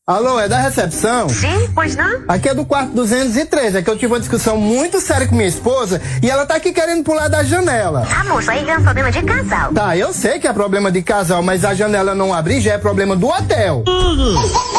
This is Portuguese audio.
Alô, é da recepção? Sim, pois não? Aqui é do quarto 203, é que eu tive uma discussão muito séria com minha esposa e ela tá aqui querendo pular da janela. Ah, moço, aí é um problema de casal. Tá, eu sei que é problema de casal, mas a janela não abrir já é problema do hotel.